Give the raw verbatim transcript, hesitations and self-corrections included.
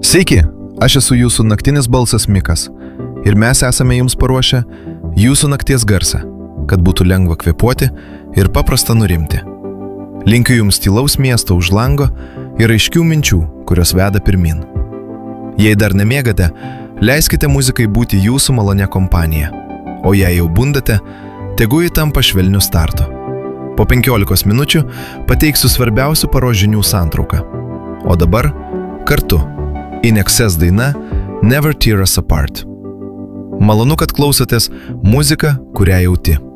Sveiki, aš esu jūsų naktinis balsas Mikas ir mes esame jums paruošę jūsų nakties garsą, kad būtų lengva kvėpuoti ir paprasta nurimti. Linkiu jums tylaus miesto už lango ir aiškių minčių, kurios veda pirmin. Jei dar nemiegate, leiskite muzikai būti jūsų malonė kompanija, o jei jau bundate, tegu ji tampa švelniu startu. Po penkiolikos minučių pateiksiu svarbiausių paros žinių santrauką. O dabar kartu In Excess daina Never Tear Us Apart. Malonu, kad klausotės muziką, kurią jauti.